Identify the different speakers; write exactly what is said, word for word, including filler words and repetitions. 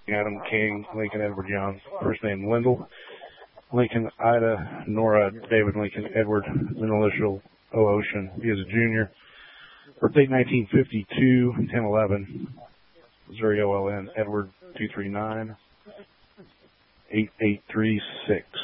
Speaker 1: Adam King, Lincoln Edward Young. First name Lyndall. Lincoln Ida Nora David Lincoln Edward, middle initial O Ocean. He is a junior. Birthday nineteen fifty-two, ten eleven. Missouri O L N Edward two three nine eight eight three six.